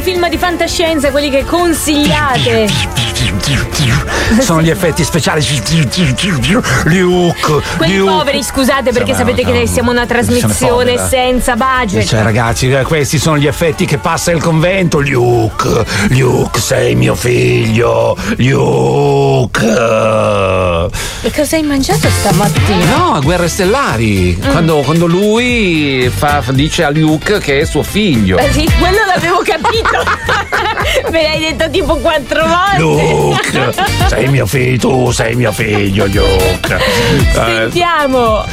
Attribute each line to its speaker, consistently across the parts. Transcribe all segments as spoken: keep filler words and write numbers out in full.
Speaker 1: film di fantascienza, quelli che consigliate.
Speaker 2: Sono gli effetti speciali. Luke,
Speaker 1: quelli
Speaker 2: Luke.
Speaker 1: poveri, scusate, perché
Speaker 2: Sì,
Speaker 1: sapete
Speaker 2: no,
Speaker 1: che siamo una trasmissione
Speaker 2: povera.
Speaker 1: senza budget.
Speaker 2: Cioè, ragazzi, questi sono gli effetti che passa il convento. Luke, Luke, sei mio figlio. Luke.
Speaker 1: E cosa hai mangiato stamattina?
Speaker 2: No, a Guerre Stellari. Mm. Quando, quando lui fa, dice a Luke che è suo figlio.
Speaker 1: Eh sì, quello l'avevo capito. Me l'hai detto tipo quattro volte.
Speaker 2: Luke, sei mio figlio, tu sei mio figlio, Luke.
Speaker 1: Sentiamo.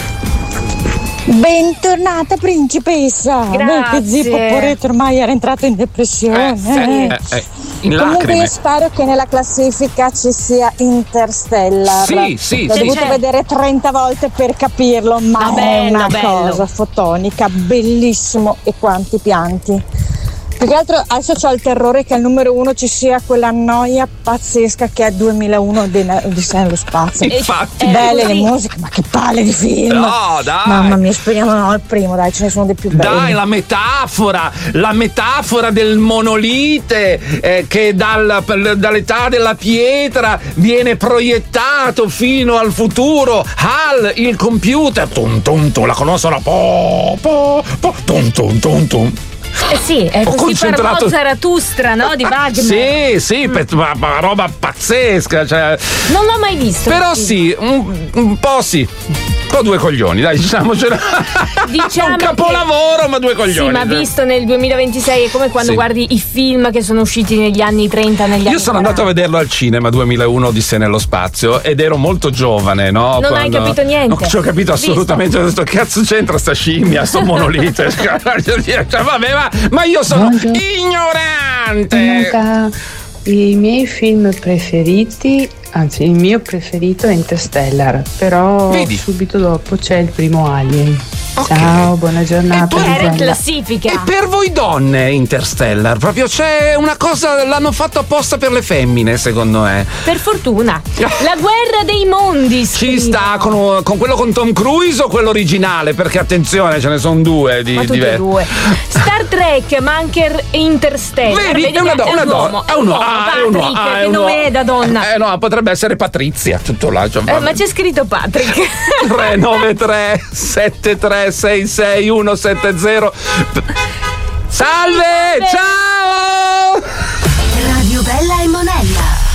Speaker 3: Bentornata principessa.
Speaker 1: Grazie.
Speaker 3: Che Zippo Poretto ormai era entrato in depressione.
Speaker 2: Eh, sì, eh, eh, in
Speaker 3: Comunque
Speaker 2: lacrime.
Speaker 3: io spero che nella classifica ci sia Interstellar.
Speaker 2: Sì, sì,
Speaker 3: L'ho
Speaker 2: sì.
Speaker 3: dovuto
Speaker 1: C'è.
Speaker 3: vedere trenta volte per capirlo, ma
Speaker 1: Ah,
Speaker 3: è
Speaker 1: bello,
Speaker 3: una
Speaker 1: bello.
Speaker 3: cosa fotonica, bellissimo, e quanti pianti. Più che altro adesso ho il terrore che al numero uno ci sia quella noia pazzesca che è duemilauno di Odissea nello spazio.
Speaker 2: Infatti.
Speaker 3: Belle le musiche, ma che palle di film!
Speaker 2: No, dai.
Speaker 3: Mamma mia, speriamo no al primo, dai, ce ne sono dei più belli.
Speaker 2: Dai, la metafora, la metafora del monolite eh, che dal, dall'età della pietra viene proiettato fino al futuro. Hal, il computer, tum tum tum, la conoscono, po po po, tum tum tum tum.
Speaker 1: Eh sì, è
Speaker 2: Ho
Speaker 1: così
Speaker 2: concentrato-
Speaker 1: per Zarathustra, no? Di Wagner.
Speaker 2: Sì, sì,
Speaker 1: Mm.
Speaker 2: pe- ma, ma roba pazzesca, cioè.
Speaker 1: Non l'ho mai visto.
Speaker 2: Però sì, un, un po' sì. Un po' due coglioni, dai, diciamocelo.
Speaker 1: Diciamo
Speaker 2: un capolavoro,
Speaker 1: che-
Speaker 2: ma due coglioni.
Speaker 1: Sì, ma visto nel duemilaventisei è come quando
Speaker 2: Sì.
Speaker 1: guardi i film che sono usciti negli anni trenta, negli anni
Speaker 2: Io sono andato a vederlo al cinema duemilauno Odissea nello spazio ed ero molto giovane, no?
Speaker 1: Non hai capito niente.
Speaker 2: Non ci ho capito assolutamente. Ho detto, cazzo c'entra sta scimmia, sto monolite. Cioè, vabbè, ma, ma io sono
Speaker 4: Buongiorno.
Speaker 2: ignorante.
Speaker 4: Luca, i miei film preferiti, anzi il mio preferito è Interstellar, però
Speaker 2: Vedi?
Speaker 4: subito dopo c'è il primo Alien.
Speaker 2: Ok.
Speaker 4: Ciao, buona giornata.
Speaker 2: E poi-
Speaker 1: Era in
Speaker 4: Isabella.
Speaker 1: classifica.
Speaker 2: E per voi donne Interstellar, proprio c'è una cosa, l'hanno fatto apposta per le femmine, secondo me.
Speaker 1: Per fortuna. La guerra dei mondi.
Speaker 2: Ci
Speaker 1: scrivo.
Speaker 2: sta con, con quello con Tom Cruise o quello originale? Perché attenzione, ce ne sono due di
Speaker 1: Ma tutti e
Speaker 2: diversi.
Speaker 1: due. Star Trek, ma anche Interstellar.
Speaker 2: Vedi,
Speaker 1: Vedi
Speaker 2: è una,
Speaker 1: che
Speaker 2: do- una donna.
Speaker 1: uomo.
Speaker 2: È un uomo. Ah, è un uomo.
Speaker 1: Patrick,
Speaker 2: Ah, è
Speaker 1: che
Speaker 2: un
Speaker 1: nome
Speaker 2: uomo.
Speaker 1: è da donna.
Speaker 2: Eh no, potrebbe essere Patrizia, tutto là. Cioè,
Speaker 1: Eh, ma c'è scritto Patrick.
Speaker 2: tre nove tre sette tre sei sei uno sette zero. Salve!
Speaker 1: Salve.
Speaker 2: Ciao!